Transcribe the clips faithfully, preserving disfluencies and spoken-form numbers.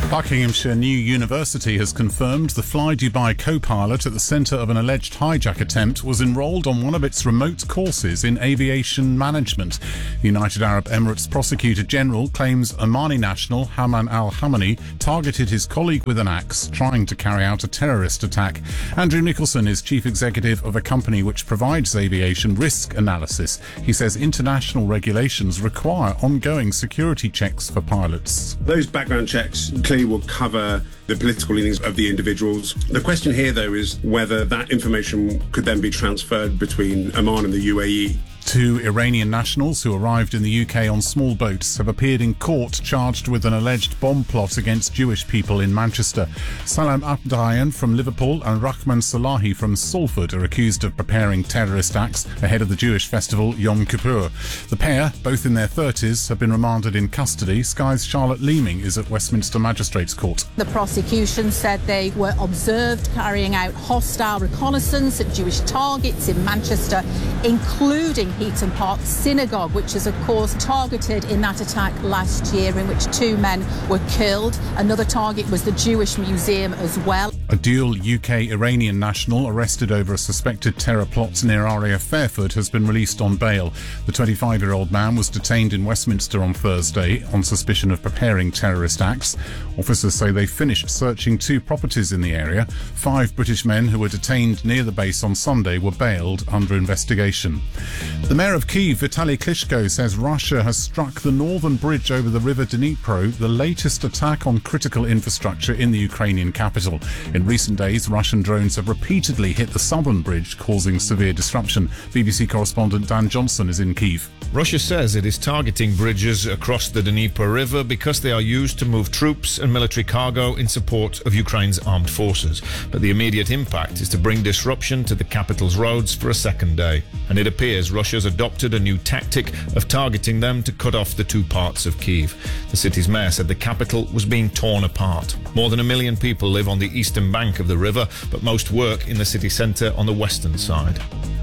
Buckinghamshire New University has confirmed the Fly Dubai co-pilot at the centre of an alleged hijack attempt was enrolled on one of its remote courses in aviation management. The United Arab Emirates Prosecutor General claims Omani national Haman al-Hamani targeted his colleague with an axe, trying to carry out a terrorist attack. Andrew Nicholson is chief executive of a company which provides aviation risk analysis. He says international regulations require ongoing security checks for pilots. Those background checks clearly will cover the political leanings of the individuals. The question here, though, is whether that information could then be transferred between Oman and the U A E. Two Iranian nationals who arrived in the U K on small boats have appeared in court charged with an alleged bomb plot against Jewish people in Manchester. Salam Abdayan from Liverpool and Rahman Salahi from Salford are accused of preparing terrorist acts ahead of the Jewish festival Yom Kippur. The pair, both in their thirties, have been remanded in custody. Sky's Charlotte Leeming is at Westminster Magistrates Court. The prosecution said they were observed carrying out hostile reconnaissance at Jewish targets in Manchester, including Heaton Park Synagogue, which is of course targeted in that attack last year in which two men were killed. Another target was the Jewish Museum as well. A dual U K-Iranian national arrested over a suspected terror plot near R A F Fairford has been released on bail. The twenty-five-year-old man was detained in Westminster on Thursday on suspicion of preparing terrorist acts. Officers say they finished searching two properties in the area. Five British men who were detained near the base on Sunday were bailed under investigation. The mayor of Kyiv, Vitaly Klitschko, says Russia has struck the northern bridge over the river Dnipro, the latest attack on critical infrastructure in the Ukrainian capital. In recent days, Russian drones have repeatedly hit the southern bridge, causing severe disruption. B B C correspondent Dan Johnson is in Kyiv. Russia says it is targeting bridges across the Dnipro River because they are used to move troops and military cargo in support of Ukraine's armed forces. But the immediate impact is to bring disruption to the capital's roads for a second day. And it appears Russia's adopted a new tactic of targeting them to cut off the two parts of Kyiv. The city's mayor said the capital was being torn apart. More than a million people live on the eastern bank of the river, but most work in the city centre on the western side.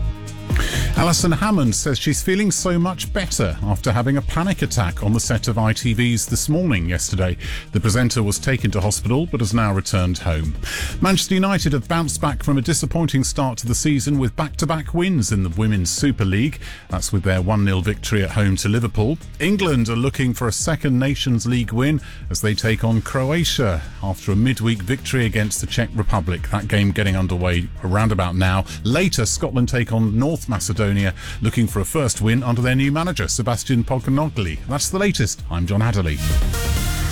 Alison Hammond says she's feeling so much better after having a panic attack on the set of I T V's This Morning yesterday. The presenter was taken to hospital but has now returned home. Manchester United have bounced back from a disappointing start to the season with back-to-back wins in the Women's Super League. That's with their one nil victory at home to Liverpool. England are looking for a second Nations League win as they take on Croatia after a midweek victory against the Czech Republic. That game getting underway around about now. Later, Scotland take on North Macedonia, looking for a first win under their new manager, Sebastian Pocognogli. That's the latest. I'm John Hadderley.